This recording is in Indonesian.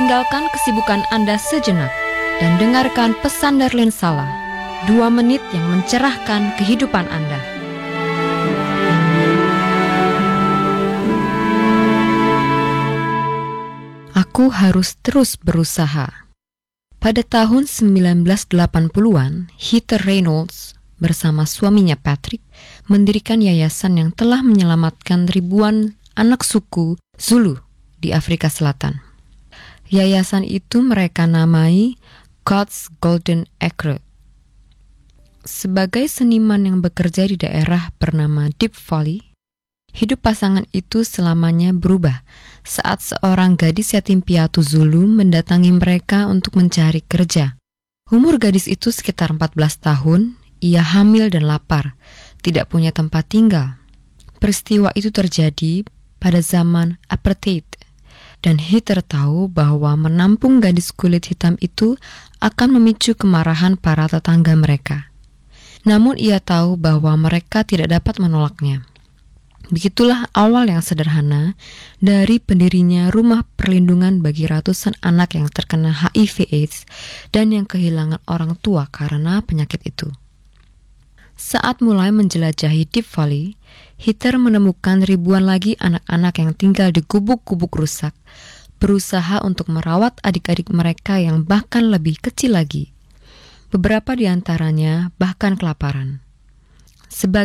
Tinggalkan kesibukan Anda sejenak dan dengarkan pesan Darlene Sala, 2 menit yang mencerahkan kehidupan Anda. Aku harus terus berusaha. Pada tahun 1980-an, Heather Reynolds bersama suaminya Patrick mendirikan yayasan yang telah menyelamatkan ribuan anak suku Zulu di Afrika Selatan. Yayasan itu mereka namai God's Golden Acre. Sebagai seniman yang bekerja di daerah bernama Deep Valley, hidup pasangan itu selamanya berubah saat seorang gadis yatim piatu Zulu mendatangi mereka untuk mencari kerja. Umur gadis itu sekitar 14 tahun, ia hamil dan lapar, tidak punya tempat tinggal. Peristiwa itu terjadi pada zaman apartheid, dan Heather tahu bahwa menampung gadis kulit hitam itu akan memicu kemarahan para tetangga mereka. Namun ia tahu bahwa mereka tidak dapat menolaknya. Begitulah awal yang sederhana dari pendirinya rumah perlindungan bagi ratusan anak yang terkena HIV/AIDS dan yang kehilangan orang tua karena penyakit itu. Saat mulai menjelajahi Deep Valley, Heather menemukan ribuan lagi anak-anak yang tinggal di gubuk-gubuk rusak, berusaha untuk merawat adik-adik mereka yang bahkan lebih kecil lagi. Beberapa di antaranya bahkan kelaparan. Sebagai